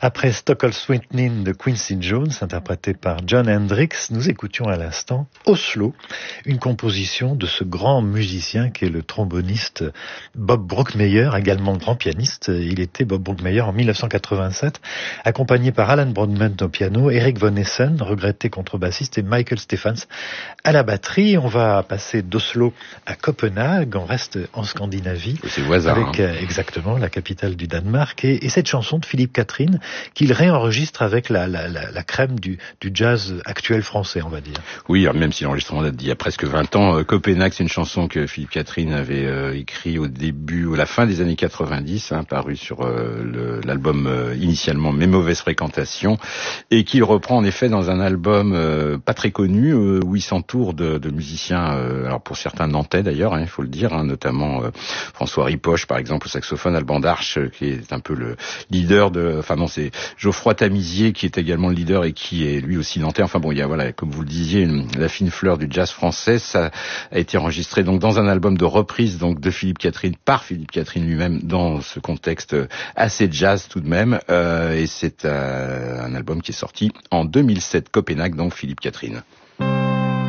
Après Stockholm Swingin' de Quincy Jones, interprété par Jon Hendricks, nous écoutions à l'instant Oslo, une composition de ce grand musicien qui est le tromboniste Bob Brookmeyer, également grand pianiste. Il était Bob Brookmeyer en 1987, accompagné par Alan Broadbent au piano, Eric Von Essen, regretté contrebassiste, et Michael Stephens à la batterie. On va passer d'Oslo à Copenhague, on reste en Scandinavie. C'est voisin. Avec exactement la capitale du Danemark et cette chanson de Philippe Catherine qu'il réenregistre avec la crème du jazz actuel français, on va dire. Oui, même si l'enregistrement date d'il y a presque 20 ans. Copenhague, c'est une chanson que Philippe Catherine avait écrit au début, ou à la fin des années 90, paru sur l'album initialement Mes mauvaises fréquentations, et qu'il reprend en effet dans un album pas très connu, où il s'entoure de musiciens, alors pour certains nantais d'ailleurs, il faut le dire, notamment François Ripoche par exemple au saxophone, Alban Darche qui est un peu le leader c'est Geoffroy Tamizier qui est également le leader et qui est lui aussi nantais. Enfin bon, il y a, voilà, comme vous le disiez, la fine fleur du jazz français. Ça a été enregistré donc dans un album de reprise donc de Philippe Catherine par Philippe Catherine lui-même, dans ce contexte assez jazz tout de même, et c'est un album qui est sorti en 2007. Copenhague, donc Philippe Catherine.